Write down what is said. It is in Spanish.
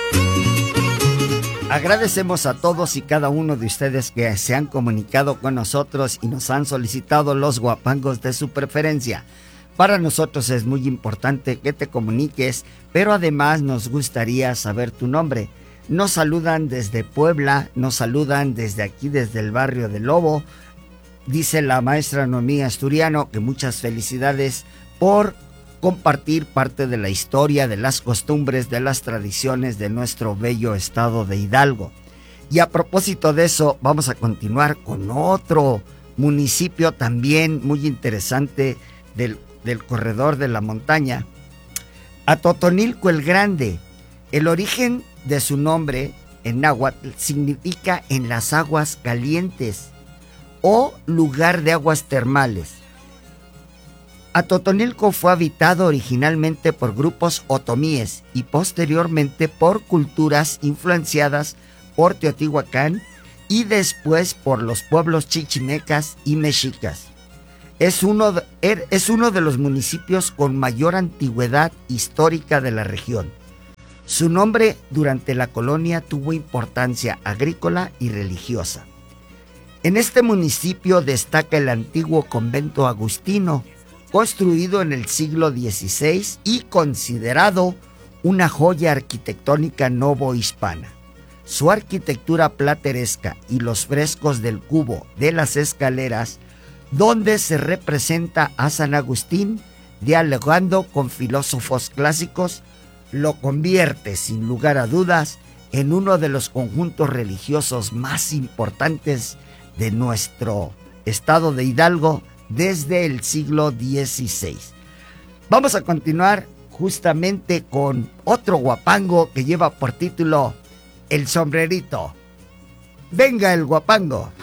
Agradecemos a todos y cada uno de ustedes que se han comunicado con nosotros y nos han solicitado los guapangos de su preferencia. Para nosotros es muy importante que te comuniques, pero además nos gustaría saber tu nombre. Nos saludan desde Puebla, nos saludan desde aquí, desde el barrio de Lobo. Dice la maestra Noemí Asturiano que muchas felicidades por compartir parte de la historia, de las costumbres, de las tradiciones de nuestro bello estado de Hidalgo. Y a propósito de eso, vamos a continuar con otro municipio también muy interesante del corredor de la montaña, Atotonilco el Grande. El origen de su nombre en náhuatl significa en las aguas calientes o lugar de aguas termales. Atotonilco fue habitado originalmente por grupos otomíes y posteriormente por culturas influenciadas por Teotihuacán y después por los pueblos chichimecas y mexicas. Es uno de los municipios con mayor antigüedad histórica de la región. Su nombre durante la colonia tuvo importancia agrícola y religiosa. En este municipio destaca el antiguo convento agustino, construido en el siglo XVI y considerado una joya arquitectónica novohispana. Su arquitectura plateresca y los frescos del cubo de las escaleras, donde se representa a San Agustín dialogando con filósofos clásicos, lo convierte sin lugar a dudas en uno de los conjuntos religiosos más importantes de nuestro estado de Hidalgo desde el siglo XVI. Vamos a continuar justamente con otro guapango que lleva por título El Sombrerito. Venga el guapango.